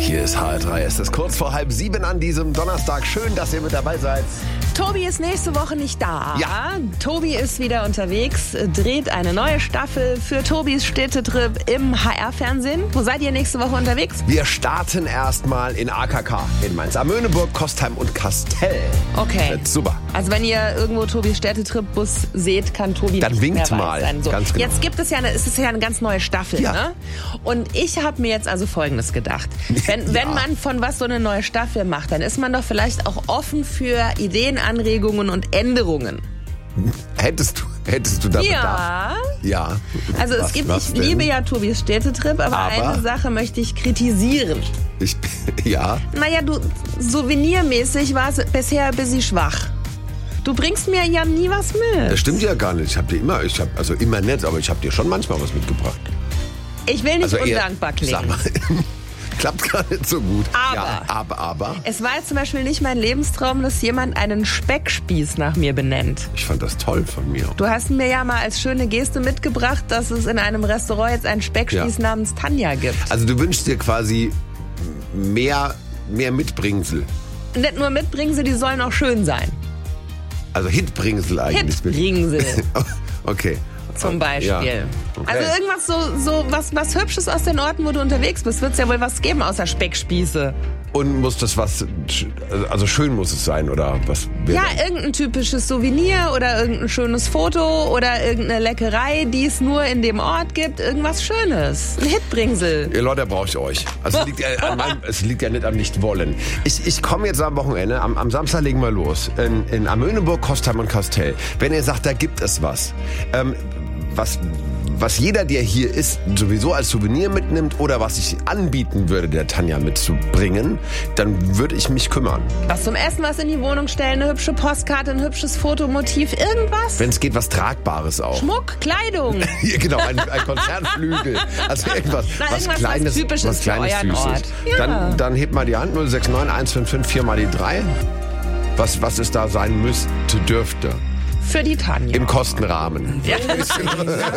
Hier ist HR3. Es ist kurz vor 6:30 an diesem Donnerstag. Schön, dass ihr mit dabei seid. Tobi ist nächste Woche nicht da. Ja. Tobi ist wieder unterwegs, dreht eine neue Staffel für Tobis Städtetrip im HR-Fernsehen. Wo seid ihr nächste Woche unterwegs? Wir starten erstmal in AKK, in Mainz-Amöneburg, Kostheim und Kastell. Okay. Wird super. Also wenn ihr irgendwo Tobis Städtetrip-Bus seht, kann Tobi Dann nicht winkt mehr mal. weit sein. So. Ganz genau. Jetzt gibt es ja eine ganz neue Staffel. Ja. Ne? Und ich habe mir jetzt also Folgendes gedacht. Wenn man von was so eine neue Staffel macht, dann ist man doch vielleicht auch offen für Ideen, Anregungen und Änderungen. Hättest du da Bedarf? Ja. Ja. Also Was ich denn? liebe ja Tobis Städtetrip, aber eine Sache möchte ich kritisieren. Ja. Naja, souvenirmäßig war es bisher ein bisschen schwach. Du bringst mir ja nie was mit. Das stimmt ja gar nicht. Ich habe immer nett, aber ich habe dir schon manchmal was mitgebracht. Ich will nicht Also eher, undankbar klingen. Sag mal, klappt gar nicht so gut. Aber. Ja, aber. Es war jetzt zum Beispiel nicht mein Lebenstraum, dass jemand einen Speckspieß nach mir benennt. Ich fand das toll von mir. Du hast mir ja mal als schöne Geste mitgebracht, dass es in einem Restaurant jetzt einen Speckspieß namens Tanja gibt. Also du wünschst dir quasi mehr Mitbringsel. Nicht nur Mitbringsel, die sollen auch schön sein. Also Hitbringsel eigentlich. Hitbringsel Okay. zum Beispiel. Ja. Okay. Also irgendwas was Hübsches aus den Orten, wo du unterwegs bist, wird es ja wohl was geben außer Speckspieße. Und muss das also schön muss es sein, oder was? Ja, irgendein typisches Souvenir oder irgendein schönes Foto oder irgendeine Leckerei, die es nur in dem Ort gibt. Irgendwas Schönes. Ein Hitbringsel. Ihr Leute, brauche ich euch. Also es liegt ja nicht am Nichtwollen. Ich komme jetzt am Wochenende, am Samstag legen wir los. In Amöneburg, Kostheim und Kastell. Wenn ihr sagt, da gibt es was. Was jeder, der hier ist, sowieso als Souvenir mitnimmt oder was ich anbieten würde, der Tanja mitzubringen, dann würde ich mich kümmern. Was zum Essen, was in die Wohnung stellen, eine hübsche Postkarte, ein hübsches Fotomotiv, irgendwas. Wenn es geht, was Tragbares auch. Schmuck, Kleidung. Hier, genau, ein Konzernflügel. Also irgendwas, was Kleines, Typisches was Kleines, für euren Süßes. Ort. Ja. Dann hebt mal die Hand, 069 155 4 mal die 3. Was es da sein müsste, dürfte. Für die Tanja. Im Kostenrahmen. Ja.